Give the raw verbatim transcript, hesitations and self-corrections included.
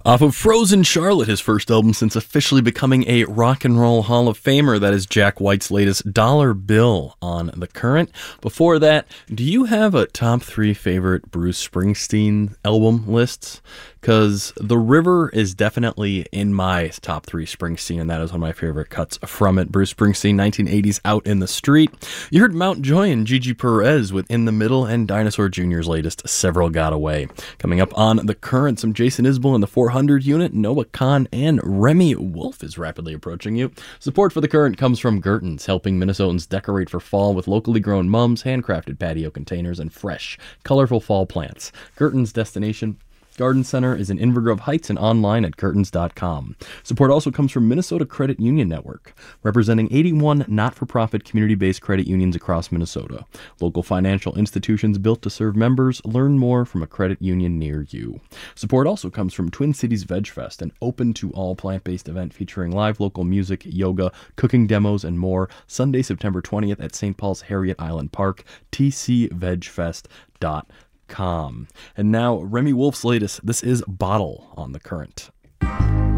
Off of Frozen Charlotte, his first album since officially becoming a rock and roll Hall of Famer. That is Jack White's latest Dollar Bill on The Current. Before that, do you have a top three favorite Bruce Springsteen album lists? Because The River is definitely in my top three Springsteen, and that is one of my favorite cuts from it. Bruce Springsteen, nineteen eighties, Out in the Street. You heard Mountjoy and Gigi Perez with In the Middle, and Dinosaur Junior's latest, Several Got Away. Coming up on The Current, some Jason Isbell in the four hundred unit, Noah Kahan, and Remy Wolf is rapidly approaching you. Support for The Current comes from Gertens, helping Minnesotans decorate for fall with locally grown mums, handcrafted patio containers, and fresh, colorful fall plants. Gertens Destination Garden Center is in Inver Grove Heights and online at curtains dot com. Support also comes from Minnesota Credit Union Network, representing eighty-one not-for-profit community-based credit unions across Minnesota. Local financial institutions built to serve members. Learn more from a credit union near you. Support also comes from Twin Cities Veg Fest, an open-to-all plant-based event featuring live local music, yoga, cooking demos, and more. Sunday, September twentieth at Saint Paul's Harriet Island Park, t c veg fest dot com. And now, Remy Wolf's latest. This is Bottle on The Current.